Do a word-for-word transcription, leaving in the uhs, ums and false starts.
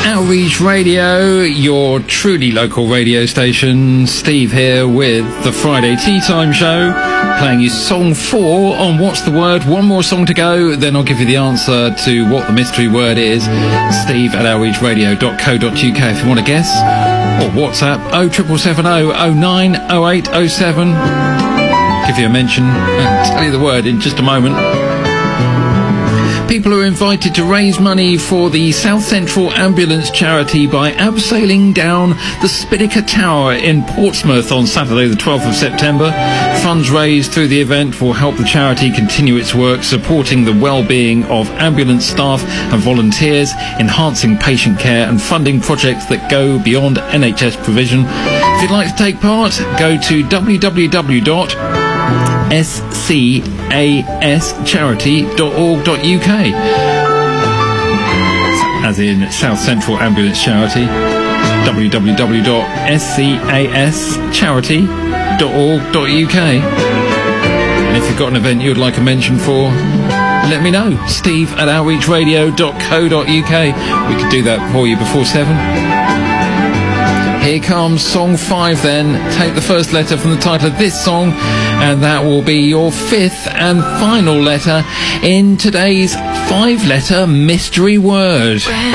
Outreach Radio, your truly local radio station. Steve here with the Friday Tea Time Show, playing you song four on What's the Word. One more song to go, then I'll give you the answer to what the mystery word is. Steve at outreach radio dot co dot uk if you want to guess. Or WhatsApp oh triple seven oh oh nine oh eight oh seven. Give you a mention and tell you the word in just a moment. People are invited to raise money for the South Central Ambulance Charity by abseiling down the Spinnaker Tower in Portsmouth on Saturday the twelfth of September. Funds raised through the event will help the charity continue its work supporting the well-being of ambulance staff and volunteers, enhancing patient care and funding projects that go beyond N H S provision. If you'd like to take part, go to w w w dot s c a s charity dot org dot u k, as in South Central Ambulance Charity. w w w dot s c a s charity dot org dot u k. And if you've got an event you'd like a mention for, let me know. Steve at outreach radio dot co dot u k. We could do that for you before seven. Here comes song five then. Take the first letter from the title of this song, and that will be your fifth and final letter in today's five-letter mystery word.